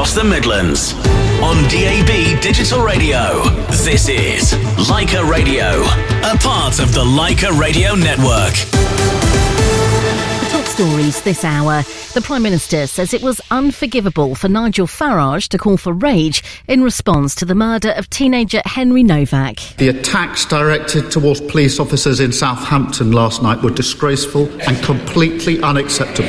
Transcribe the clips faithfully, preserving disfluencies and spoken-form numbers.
across the Midlands. On D A B Digital Radio, this is Leica Radio, a part of the Leica Radio Network. Top stories this hour. The Prime Minister says it was unforgivable for Nigel Farage to call for rage in response to the murder of teenager Henry Novak. The attacks directed towards police officers in Southampton last night were disgraceful and completely unacceptable.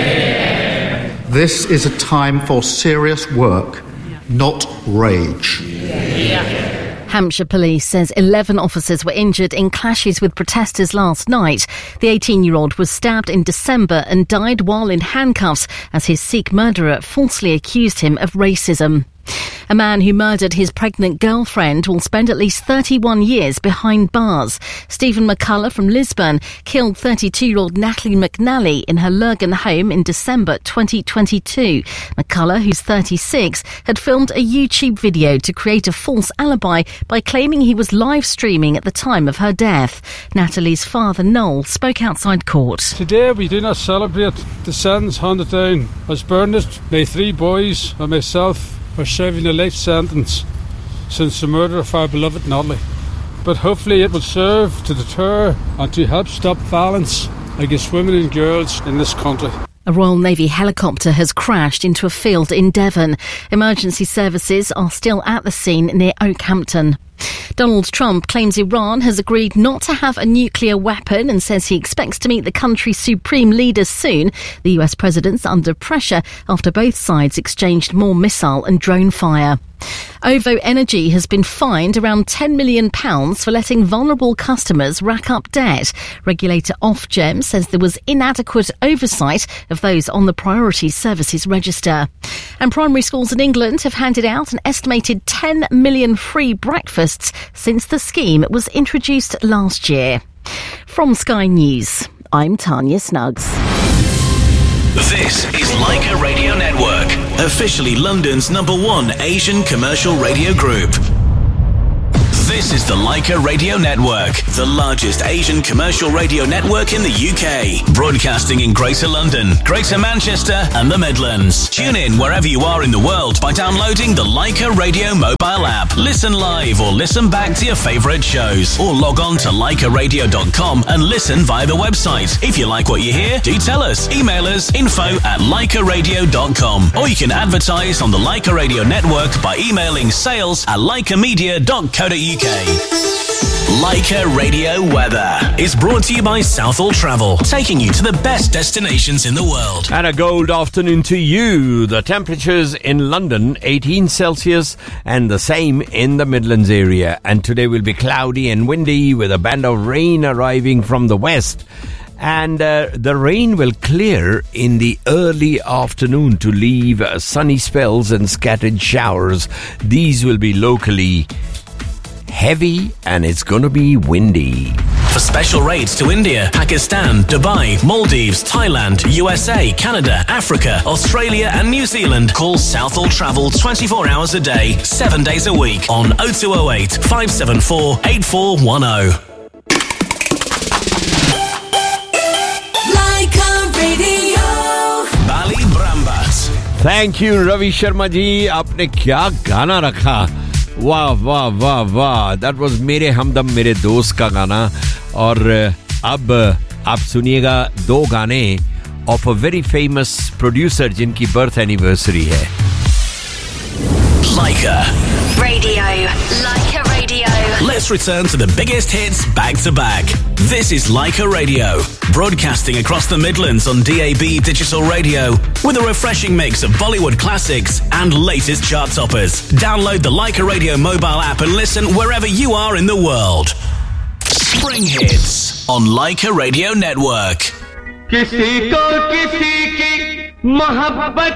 This is a time for serious work, not rage. Hampshire Police says eleven officers were injured in clashes with protesters last night. The eighteen-year-old was stabbed in December and died while in handcuffs as his Sikh murderer falsely accused him of racism. A man who murdered his pregnant girlfriend will spend at least thirty-one years behind bars. Stephen McCullough from Lisburn killed thirty-two-year-old Natalie McNally in her Lurgan home in December twenty twenty-two. McCullough, who's thirty-six, had filmed a YouTube video to create a false alibi by claiming he was live streaming at the time of her death. Natalie's father, Noel, spoke outside court. Today we do not celebrate the sentence handed down as Bernard. My three boys and myself are serving a life sentence since the murder of our beloved Natalie. But hopefully it will serve to deter and to help stop violence against women and girls in this country. A Royal Navy helicopter has crashed into a field in Devon. Emergency services are still at the scene near Oakhampton. Donald Trump claims Iran has agreed not to have a nuclear weapon and says he expects to meet the country's supreme leaders soon. The U S president's under pressure after both sides exchanged more missile and drone fire. OVO Energy has been fined around ten million pounds for letting vulnerable customers rack up debt. Regulator Ofgem says there was inadequate oversight of those on the Priority Services Register. And primary schools in England have handed out an estimated ten million free breakfasts since the scheme was introduced last year. From Sky News, I'm Tanya Snuggs. This is Leica Radio Network, officially London's number one Asian commercial radio group. This is the Leica Radio Network, the largest Asian commercial radio network in the U K, broadcasting in Greater London, Greater Manchester and the Midlands. Tune in wherever you are in the world by downloading the Leica Radio mobile app. Listen live or listen back to your favourite shows, or log on to leica radio dot com and listen via the website. If you like what you hear, do tell us. Email us info at leica radio dot com, or you can advertise on the Leica Radio Network by emailing sales at leica media dot co dot uk. Leica Radio Weather is brought to you by Southall Travel, taking you to the best destinations in the world. And a gold afternoon to you. The temperatures in London, eighteen Celsius, and the same in the Midlands area. And today will be cloudy and windy with a band of rain arriving from the west. And uh, the rain will clear in the early afternoon to leave uh, sunny spells and scattered showers. These will be locally heavy, and it's going to be windy. For special rates to India, Pakistan, Dubai, Maldives, Thailand, U S A, Canada, Africa, Australia and New Zealand, call Southall Travel twenty-four hours a day, seven days a week on oh two oh eight, five seven four, eight four one oh. Leica Radio. Bali Brambat. Thank you, Ravi Sharma ji. आपने क्या गाना रखा? वाह वाह वाह वाह. That was मेरे हमदम मेरे दोस्त का गाना. और अब आप सुनिएगा दो गाने of a very famous producer जिनकी birth anniversary है. Leica Radio. Leica Radio. Let's return to the biggest hits back to back. This is Leica Radio, broadcasting across the Midlands on D A B Digital Radio with a refreshing mix of Bollywood classics and latest chart toppers. Download the Leica Radio mobile app and listen wherever you are in the world. Spring Hits on Leica Radio Network. किसी को किसी की मोहब्बत